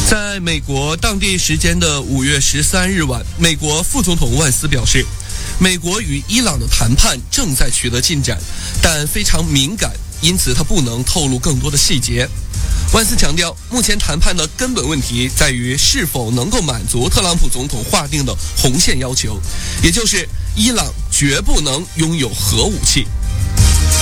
在美国当地时间的5月13日晚，美国副总统万斯表示，美国与伊朗的谈判正在取得进展，但非常敏感，因此他不能透露更多的细节。万斯强调，目前谈判的根本问题在于是否能够满足特朗普总统划定的红线要求，也就是伊朗绝不能拥有核武器。